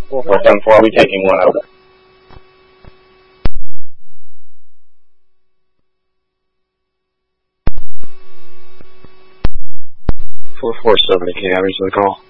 4474, I'll be taking one over. 447 to K, average the call.